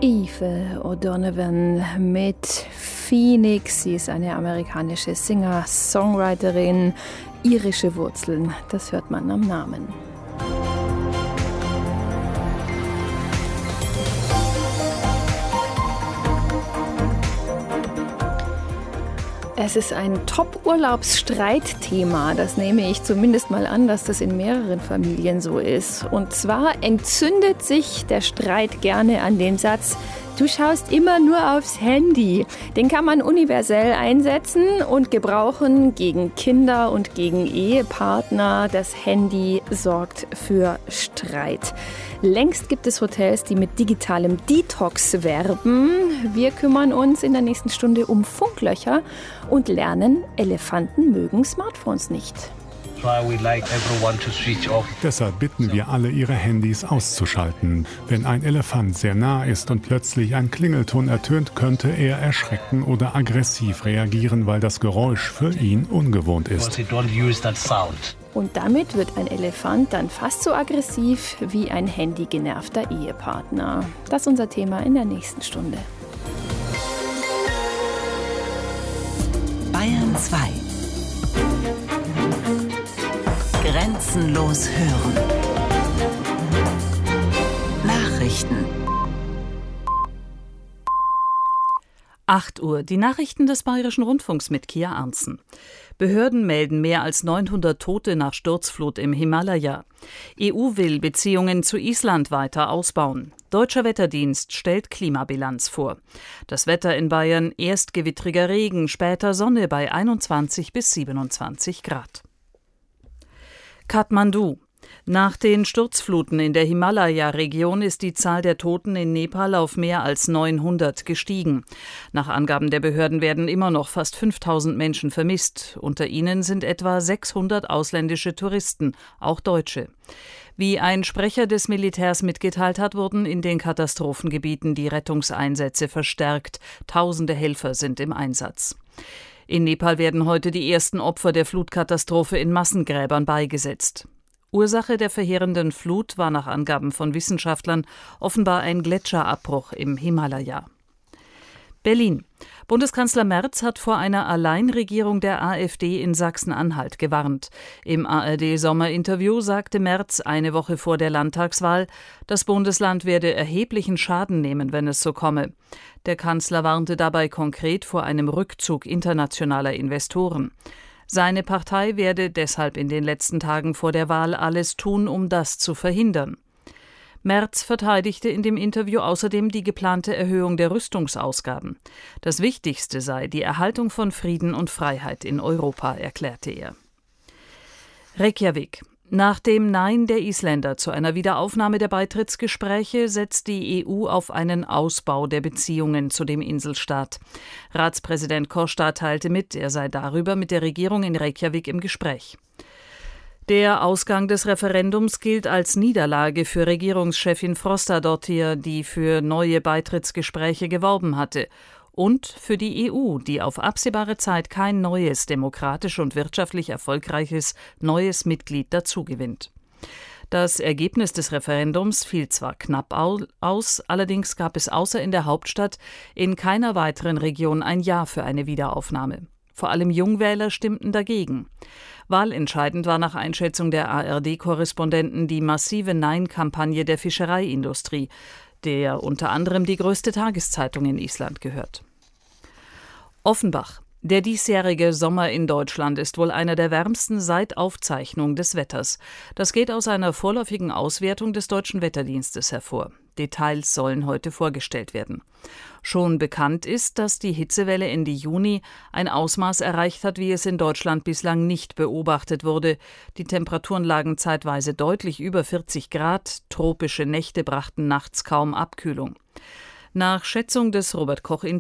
Eve O'Donovan mit Phoenix. Sie ist eine amerikanische Singer-Songwriterin. Irische Wurzeln, das hört man am Namen. Es ist ein Top-Urlaubsstreitthema. Das nehme ich zumindest mal an, dass das in mehreren Familien so ist. Und zwar entzündet sich der Streit gerne an dem Satz: Du schaust immer nur aufs Handy. Den kann man universell einsetzen und gebrauchen gegen Kinder und gegen Ehepartner. Das Handy sorgt für Streit. Längst gibt es Hotels, die mit digitalem Detox werben. Wir kümmern uns in der nächsten Stunde um Funklöcher und lernen, Elefanten mögen Smartphones nicht. Deshalb bitten wir alle, ihre Handys auszuschalten. Wenn ein Elefant sehr nah ist und plötzlich ein Klingelton ertönt, könnte er erschrecken oder aggressiv reagieren, weil das Geräusch für ihn ungewohnt ist. Und damit wird ein Elefant dann fast so aggressiv wie ein handygenervter Ehepartner. Das ist unser Thema in der nächsten Stunde. Bayern 2. Grenzenlos hören. Nachrichten. 8 Uhr. Die Nachrichten des Bayerischen Rundfunks mit Kia Arntzen. Behörden melden mehr als 900 Tote nach Sturzflut im Himalaya. EU will Beziehungen zu Island weiter ausbauen. Deutscher Wetterdienst stellt Klimabilanz vor. Das Wetter in Bayern: erst gewittriger Regen, später Sonne bei 21 bis 27 Grad. Kathmandu. Nach den Sturzfluten in der Himalaya-Region ist die Zahl der Toten in Nepal auf mehr als 900 gestiegen. Nach Angaben der Behörden werden immer noch fast 5000 Menschen vermisst. Unter ihnen sind etwa 600 ausländische Touristen, auch Deutsche. Wie ein Sprecher des Militärs mitgeteilt hat, wurden in den Katastrophengebieten die Rettungseinsätze verstärkt. Tausende Helfer sind im Einsatz. In Nepal werden heute die ersten Opfer der Flutkatastrophe in Massengräbern beigesetzt. Ursache der verheerenden Flut war nach Angaben von Wissenschaftlern offenbar ein Gletscherabbruch im Himalaya. Berlin. Bundeskanzler Merz hat vor einer Alleinregierung der AfD in Sachsen-Anhalt gewarnt. Im ARD-Sommerinterview sagte Merz eine Woche vor der Landtagswahl, das Bundesland werde erheblichen Schaden nehmen, wenn es so komme. Der Kanzler warnte dabei konkret vor einem Rückzug internationaler Investoren. Seine Partei werde deshalb in den letzten Tagen vor der Wahl alles tun, um das zu verhindern. Merz verteidigte in dem Interview außerdem die geplante Erhöhung der Rüstungsausgaben. Das Wichtigste sei die Erhaltung von Frieden und Freiheit in Europa, erklärte er. Reykjavik. Nach dem Nein der Isländer zu einer Wiederaufnahme der Beitrittsgespräche setzt die EU auf einen Ausbau der Beziehungen zu dem Inselstaat. Ratspräsident Costa teilte mit, er sei darüber mit der Regierung in Reykjavik im Gespräch. Der Ausgang des Referendums gilt als Niederlage für Regierungschefin Frostadóttir, die für neue Beitrittsgespräche geworben hatte. Und für die EU, die auf absehbare Zeit kein neues, demokratisch und wirtschaftlich erfolgreiches neues Mitglied dazugewinnt. Das Ergebnis des Referendums fiel zwar knapp aus, allerdings gab es außer in der Hauptstadt in keiner weiteren Region ein Ja für eine Wiederaufnahme. Vor allem Jungwähler stimmten dagegen. Wahlentscheidend war nach Einschätzung der ARD-Korrespondenten die massive Nein-Kampagne der Fischereiindustrie, der unter anderem die größte Tageszeitung in Island gehört. Offenbach. Der diesjährige Sommer in Deutschland ist wohl einer der wärmsten seit Aufzeichnung des Wetters. Das geht aus einer vorläufigen Auswertung des Deutschen Wetterdienstes hervor. Details sollen heute vorgestellt werden. Schon bekannt ist, dass die Hitzewelle Ende Juni ein Ausmaß erreicht hat, wie es in Deutschland bislang nicht beobachtet wurde. Die Temperaturen lagen zeitweise deutlich über 40 Grad. Tropische Nächte brachten nachts kaum Abkühlung. Nach Schätzung des Robert-Koch-Instituts